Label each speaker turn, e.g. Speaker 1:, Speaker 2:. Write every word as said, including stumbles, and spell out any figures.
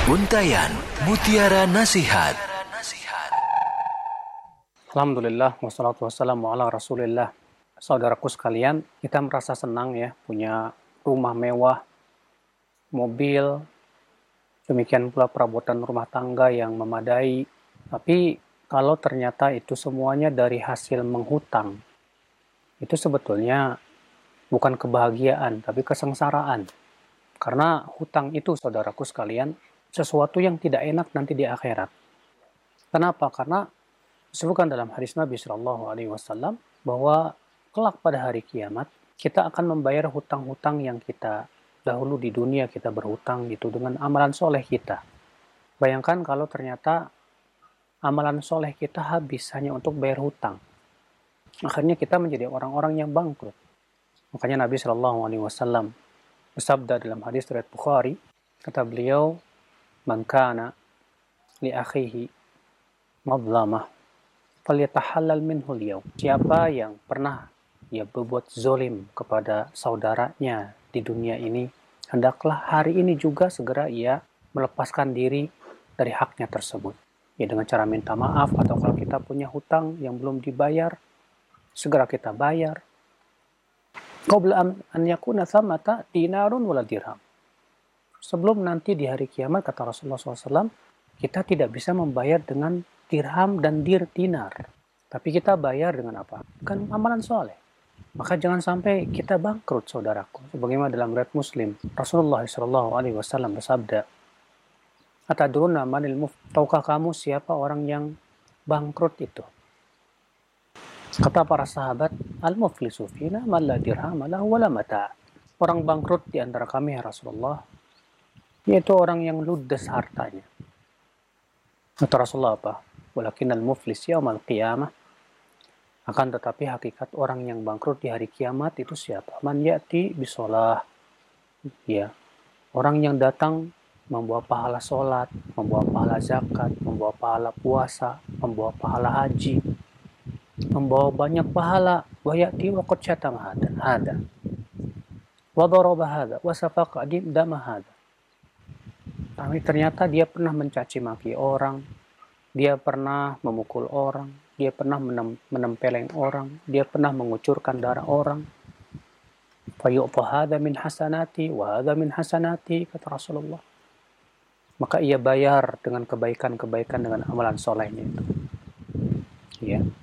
Speaker 1: Untayan Mutiara Nasihat.
Speaker 2: Alhamdulillah, wassalatu wassalamu ala rasulillah. Saudaraku sekalian, kita merasa senang ya punya rumah mewah, mobil, demikian pula perabotan rumah tangga yang memadai. Tapi kalau ternyata itu semuanya dari hasil menghutang, itu sebetulnya bukan kebahagiaan, tapi kesengsaraan. Karena hutang itu, saudaraku sekalian, sesuatu yang tidak enak nanti di akhirat. Kenapa? Karena disebutkan dalam hadis Nabi Shallallahu Alaihi Wasallam bahwa kelak pada hari kiamat kita akan membayar hutang-hutang yang kita dahulu di dunia kita berhutang itu dengan amalan soleh kita. Bayangkan kalau ternyata amalan soleh kita habis hanya untuk bayar hutang. Akhirnya kita menjadi orang-orang yang bangkrut. Makanya Nabi Shallallahu Alaihi Wasallam bersabda dalam hadis riwayat Bukhari, kata beliau, "Man kana li akhihi madlamah falyatahallal minhu al-yawm." Siapa yang pernah ya berbuat zolim kepada saudaranya di dunia ini, hendaklah hari ini juga segera ia melepaskan diri dari haknya tersebut. Ya dengan cara minta maaf, atau kalau kita punya hutang yang belum dibayar, segera kita bayar. Qabla an yakuna thamata dinarun wala dirham. Sebelum nanti di hari kiamat, kata Rasulullah shallallahu alaihi wasallam, kita tidak bisa membayar dengan dirham dan dir dinar. Tapi kita bayar dengan apa? Kan amalan soleh. Maka jangan sampai kita bangkrut, saudaraku. Sebagaimana dalam riwayat Muslim, Rasulullah shallallahu alaihi wasallam bersabda, "Atadruna manil muf?" Tahukah kamu siapa orang yang bangkrut itu? Kata para sahabat, "Al-muflisu fina man la dirham lahu wala mata'." Orang bangkrut di antara kami ya Rasulullah, yaitu orang yang ludes hartanya. Kata Rasulullah apa? "Walakin al-muflis yaumal qiyamah." Akan tetapi hakikat orang yang bangkrut di hari kiamat itu siapa? Man ya'ti bisolah. Ya, orang yang datang membawa pahala sholat, membawa pahala zakat, membawa pahala puasa, membawa pahala haji, membawa banyak pahala. Wa ya'ti wa qad syatama hada hada wa daraba hada wa safaqa dama hada. Tapi ternyata dia pernah mencaci maki orang, dia pernah memukul orang, dia pernah menem- menempeleng orang, dia pernah mengucurkan darah orang. Fayu'ta hadha min hasanati wa hadha min hasanati, kata Rasulullah. Maka ia bayar dengan kebaikan-kebaikan dengan amalan solehnya itu. Ya.